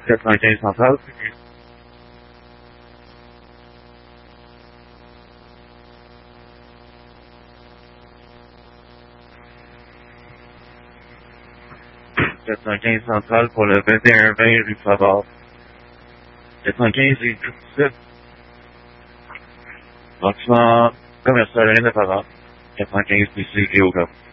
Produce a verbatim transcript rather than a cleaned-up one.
quatre-vingt-quinze centrale. quatre-vingt-quinze centrale pour le vingt et un vingt rue Favard. quatre-vingt-quinze et dix-sept. Bâtiment commercial Arène de Favard. quatre-vingt-quinze P C et au cas.